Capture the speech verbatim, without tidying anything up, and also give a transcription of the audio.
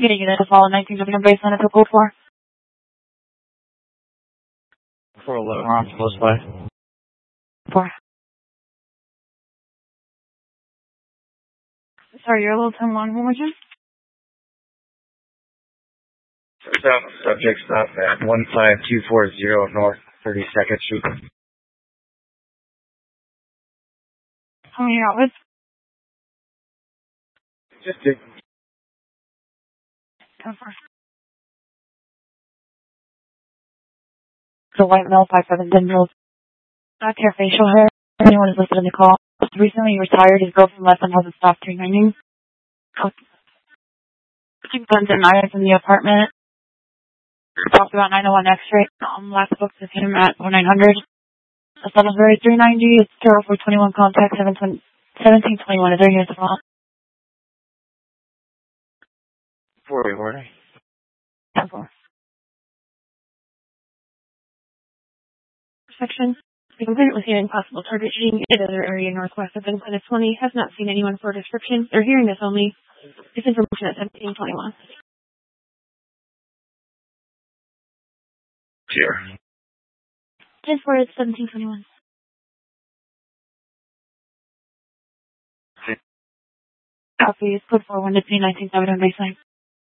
getting unit to follow nineteen W baseline at the code four. four eleven, we're on close by. Four. Sorry, you're a little too long. One more time. South subject stop at one five two four zero North thirty-second Street. How many out with? Just two. ten four. The white male, five seven tendrils. Back hair, facial hair. Anyone is listed in the call. Recently retired. His girlfriend left and hasn't stopped remaining. Two guns and knives in the apartment. Talked about nine oh one X-ray. Um, last booked with him at oh nine hundred. The Salisbury three ninety. It's zero four twenty-one contact seventeen twenty-one. Is there here at the front? Four way order. ten four. Section. The complainant was hearing possible target shooting in another area northwest of Planet twenty. Has not seen anyone for a description. They're hearing this only. This information at seventeen twenty-one. Here. ten four at seventeen twenty-one. Copy. Code four one to P nineteen seven on baseline.